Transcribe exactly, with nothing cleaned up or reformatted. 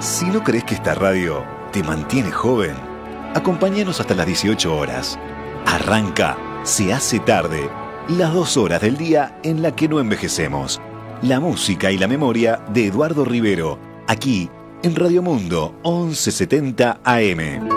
Si no crees que esta radio te mantiene joven, acompáñanos hasta las dieciocho horas. Arranca Se hace tarde, las dos horas del día en la que no envejecemos. La música y la memoria de Eduardo Rivero, aquí en Radio Mundo once setenta A M.